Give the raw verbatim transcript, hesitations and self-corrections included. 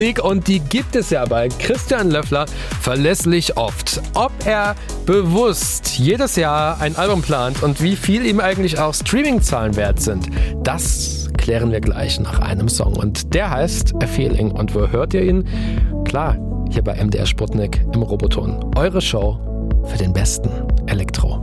Und die gibt es ja bei Christian Löffler verlässlich oft. Ob er bewusst jedes Jahr ein Album plant und wie viel ihm eigentlich auch Streaming-Zahlen wert sind, das klären wir gleich nach einem Song. Und der heißt A Feeling. Und wo hört ihr ihn? Klar, hier bei M D R Sputnik im Roboton. Eure Show für den besten Elektro.